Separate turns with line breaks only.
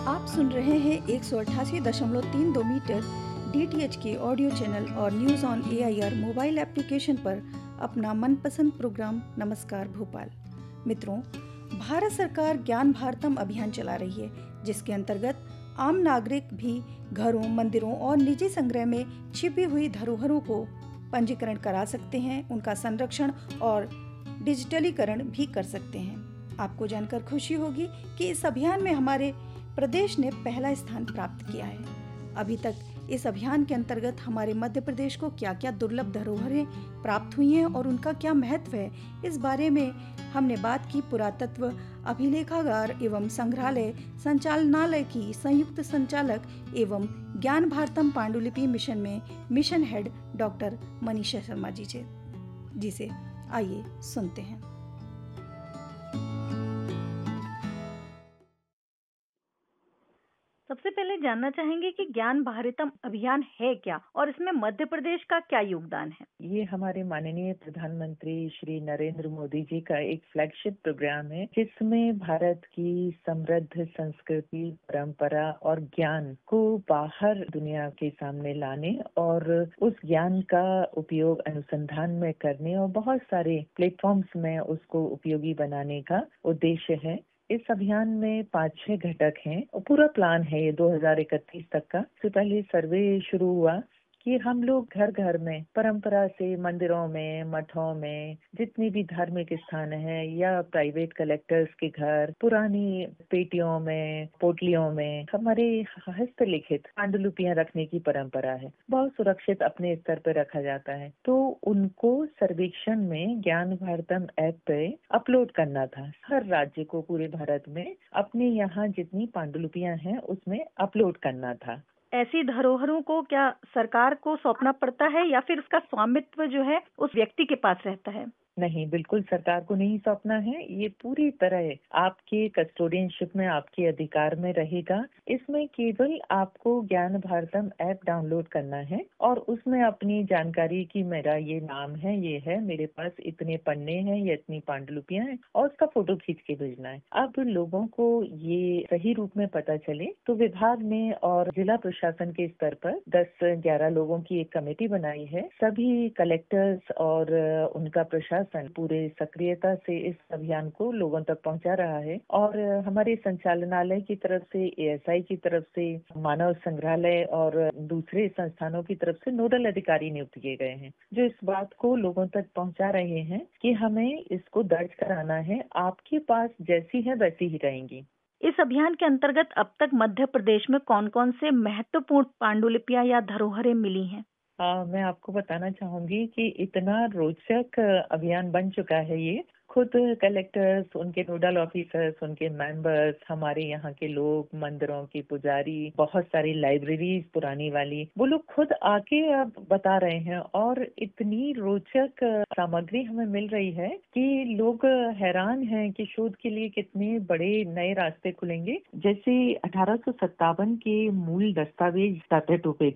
आप सुन रहे हैं 188.32 मीटर DTH के ऑडियो चैनल और news on AIR mobile application पर अपना मनपसंद प्रोग्राम नमस्कार भोपाल। मित्रों, भारत सरकार ज्ञान भारतम अभियान चला रही है, जिसके अंतर्गत आम नागरिक भी घरों, मंदिरों और निजी संग्रह में छिपी हुई धरोहरों को पंजीकरण करा सकते हैं, उनका संरक्षण और डिजिटलीकरण भी कर सकते हैं। आपको जानकर खुशी होगी कि इस अभियान में हमारे प्रदेश ने पहला स्थान प्राप्त किया है। अभी तक इस अभियान के अंतर्गत हमारे मध्य प्रदेश को क्या क्या दुर्लभ धरोहरें प्राप्त हुई हैं और उनका क्या महत्व है, इस बारे में हमने बात की पुरातत्व अभिलेखागार एवं संग्रहालय संचालनालय की संयुक्त संचालक एवं ज्ञान भारतम पांडुलिपि मिशन में mission head doctor Manisha Sharma ji से आइए सुनते हैं।
सबसे पहले जानना चाहेंगे कि ज्ञान भारतम अभियान है क्या और इसमें मध्य प्रदेश का क्या योगदान है।
ये हमारे माननीय प्रधानमंत्री श्री नरेंद्र मोदी जी का एक फ्लैगशिप प्रोग्राम है, जिसमें भारत की समृद्ध संस्कृति, परंपरा और ज्ञान को बाहर दुनिया के सामने लाने और उस ज्ञान का उपयोग अनुसंधान में करने और बहुत सारे प्लेटफॉर्म्स में उसको उपयोगी बनाने का उद्देश्य है। इस अभियान में 5-6 घटक हैं और पूरा प्लान है ये 2031 तक का। इससे पहले सर्वे शुरू हुआ कि हम लोग घर घर में परंपरा से मंदिरों में, मठों में, जितनी भी धार्मिक स्थान है या प्राइवेट कलेक्टर्स के घर, पुरानी पेटियों में, पोटलियों में हमारे हस्तलिखित पांडुलिपियां रखने की परंपरा है। बहुत सुरक्षित अपने स्तर पर रखा जाता है, तो उनको सर्वेक्षण में ज्ञान भारतम ऐप पे अपलोड करना था। हर राज्य को पूरे भारत में अपने यहाँ जितनी पांडुलिपियां हैं उसमें अपलोड करना था।
ऐसी धरोहरों को क्या सरकार को सौंपना पड़ता है या फिर उसका स्वामित्व जो है उस व्यक्ति के पास रहता है?
नहीं, बिल्कुल सरकार को नहीं सौंपना है। ये पूरी तरह आपके कस्टोडियनशिप में, आपके अधिकार में रहेगा। इसमें केवल आपको ज्ञान भारतम ऐप डाउनलोड करना है और उसमें अपनी जानकारी की मेरा ये नाम है, ये है, मेरे पास इतने पन्ने हैं या इतनी पांडुलिपियां हैं और उसका फोटो खींच के भेजना है। अब लोगों को ये सही रूप में पता चले तो विभाग ने और जिला प्रशासन के स्तर पर 10-11 लोगों की एक कमेटी बनाई है। सभी कलेक्टर्स और उनका प्रशासन पूरे सक्रियता से इस अभियान को लोगों तक पहुंचा रहा है और हमारे संचालनालय की तरफ से, ASI की तरफ से, मानव संग्रहालय और दूसरे संस्थानों की तरफ से नोडल अधिकारी नियुक्त किए गए हैं, जो इस बात को लोगों तक पहुंचा रहे हैं कि हमें इसको दर्ज कराना है। आपके पास जैसी है वैसी ही रहेंगी।
इस अभियान के अंतर्गत अब तक मध्य प्रदेश में कौन कौन से महत्वपूर्ण पांडुलिपियां या धरोहरें मिली हैं?
मैं आपको बताना चाहूंगी कि इतना रोचक अभियान बन चुका है ये। खुद कलेक्टर्स, उनके नोडल ऑफिसर्स, उनके मेंबर्स, हमारे यहाँ के लोग, मंदिरों के पुजारी, बहुत सारी लाइब्रेरीज पुरानी वाली, वो लोग खुद आके अब बता रहे हैं और इतनी रोचक सामग्री हमें मिल रही है कि लोग हैरान हैं कि शोध के लिए कितने बड़े नए रास्ते खुलेंगे। जैसे 1857 के मूल दस्तावेज टाटे टोपे